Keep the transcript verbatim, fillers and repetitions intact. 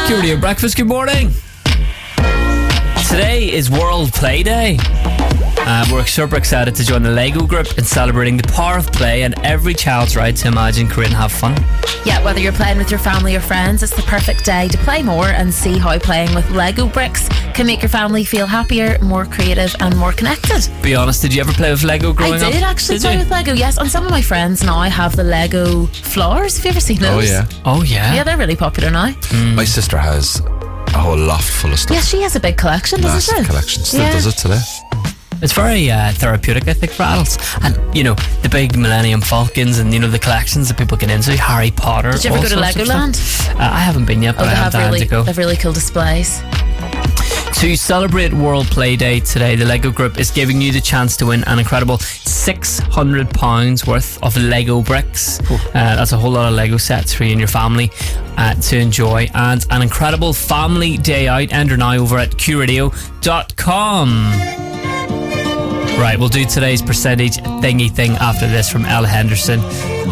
Q Radio Breakfast, good morning. Today is World Play Day. Uh, we're super excited to join the Lego Group in celebrating the power of play and every child's right to imagine, create and have fun. Yeah, whether you're playing with your family or friends, it's the perfect day to play more and see how playing with Lego bricks can make your family feel happier, more creative and more connected. Be honest, did you ever play with Lego growing I up? did actually Did play you? with Lego, yes. And some of my friends now have the Lego floors. Have you ever seen those? Oh yeah. Oh yeah. Yeah, they're really popular now. My sister has a whole loft full of stuff. Yeah, she has a big collection, doesn't Massive she? collection. Still Yeah. does it today. It's very uh, therapeutic, I think, for adults. And, you know, the big Millennium Falcons and, you know, the collections that people get into, Harry Potter. Did you ever all go to sorts of Legoland? stuff. Uh, I haven't been yet, but Oh, I they have have time really, to go. they have really cool displays. To celebrate World Play Day today, the Lego Group is giving you the chance to win an incredible six hundred pounds worth of Lego bricks. Uh, that's a whole lot of Lego sets for you and your family uh, to enjoy. And an incredible family day out. Enter now over at q radio dot com. Right, we'll do today's percentage thingy thing after this from Elle Henderson.